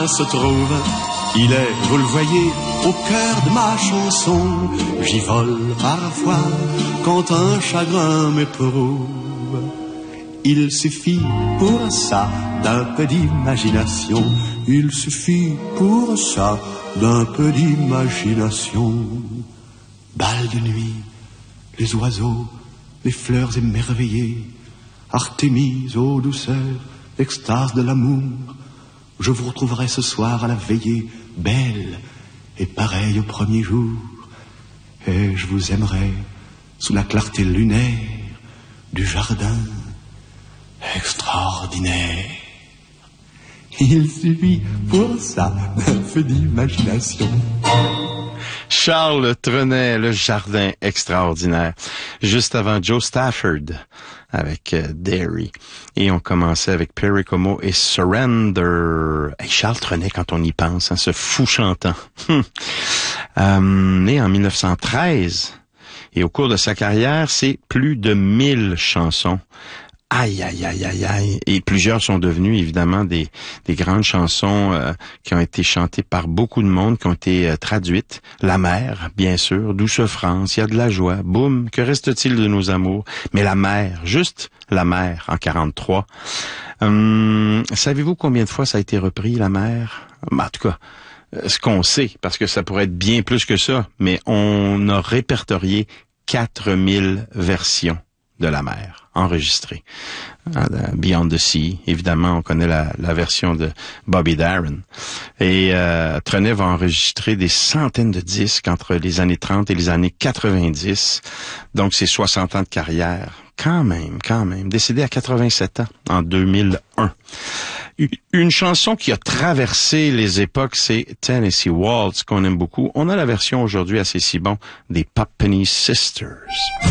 chemin se trouve. Il est, vous le voyez, au cœur de ma chanson. J'y vole parfois quand un chagrin m'éprouve. Il suffit pour ça d'un peu d'imagination. Il suffit pour ça d'un peu d'imagination. Bal de nuit, les oiseaux, les fleurs émerveillées, Artémise, ô douceur, extase de l'amour. Je vous retrouverai ce soir à la veillée, belle et pareille au premier jour. Et je vous aimerai sous la clarté lunaire du jardin extraordinaire. Il suffit pour ça d'un peu d'imagination. Charles Trenet, Le Jardin extraordinaire. Juste avant Joe Stafford avec Derry. Et on commençait avec Perry Como et Surrender. Hey, Charles Trenet, quand on y pense, hein, ce fou chantant. Né en 1913. Et au cours de sa carrière, c'est plus de 1000 chansons. Aïe, aïe, aïe, aïe, aïe. Et plusieurs sont devenues, évidemment, des grandes chansons qui ont été chantées par beaucoup de monde, qui ont été traduites. La mer, bien sûr. Douce France, il y a de la joie. Boum, que reste-t-il de nos amours? Mais la mer, juste la mer, en 43. Savez-vous combien de fois ça a été repris, la mer? En tout cas, ce qu'on sait, parce que ça pourrait être bien plus que ça, mais on a répertorié 4000 versions de la mer, enregistrée. Beyond the Sea, évidemment, on connaît la version de Bobby Darin. Et Trenet va enregistrer des centaines de disques entre les années 30 et les années 90. Donc, c'est 60 ans de carrière. Quand même. Décédé à 87 ans, en 2001. Une chanson qui a traversé les époques, c'est Tennessee Waltz, qu'on aime beaucoup. On a la version aujourd'hui assez si bon des Poppenny Sisters.